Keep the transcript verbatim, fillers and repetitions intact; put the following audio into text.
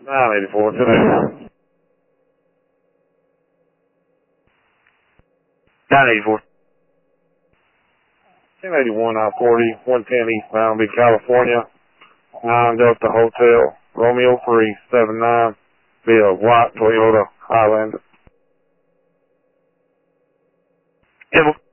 nine eighty-four, today. nine eighty-four. ten eighty-one, I forty, one ten eastbound, be California. nine Delta Hotel, Romeo three seven nine, be a white Toyota Highlander. Yeah,